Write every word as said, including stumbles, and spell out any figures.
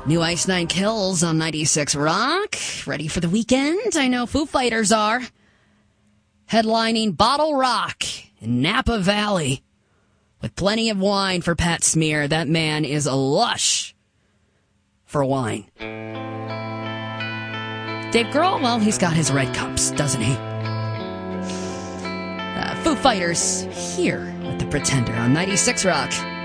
New Ice Nine Kills on ninety-six Rock. Ready for the weekend? I know Foo Fighters are. Headlining Bottle Rock in Napa Valley. With plenty of wine for Pat Smear. That man is a lush for wine. Dave Grohl, well, he's got his red cups, doesn't he? Uh, Foo Fighters here with The Pretender on ninety-six Rock.